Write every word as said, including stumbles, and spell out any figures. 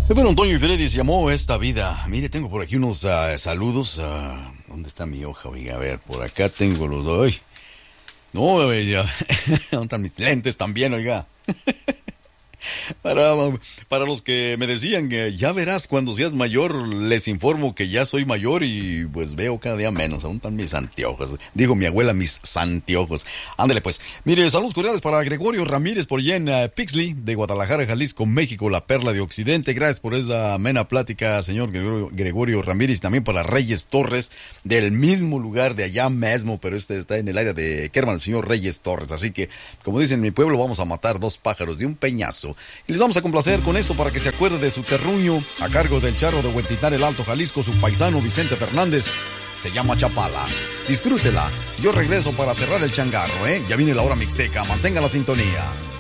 Bueno, Antonio y Freddy se llamó Esta Vida. Mire, tengo por aquí unos uh, saludos. Uh, ¿Dónde está mi hoja? Oiga, a ver, por acá tengo los dos. No, oiga. ¿Dónde están mis lentes también, oiga? Para, para los que me decían que ya verás cuando seas mayor, les informo que ya soy mayor y pues veo cada día menos. Aún están mis anteojos. Dijo mi abuela, mis anteojos. Ándale pues. Mire, saludos cordiales para Gregorio Ramírez por allá en uh, Pixley, de Guadalajara, Jalisco, México, la perla de Occidente. Gracias por esa amena plática, señor Gregorio, Gregorio Ramírez. También para Reyes Torres, del mismo lugar de allá mismo, pero este está en el área de Kerman, el señor Reyes Torres. Así que, como dicen en mi pueblo, vamos a matar dos pájaros de un peñazo. Y les vamos a complacer con esto para que se acuerde de su terruño, a cargo del charro de Huentitlán, el Alto Jalisco, su paisano Vicente Fernández. Se llama Chapala. Disfrútela. Yo regreso para cerrar el changarro, ¿eh? Ya viene la hora mixteca. Mantenga la sintonía.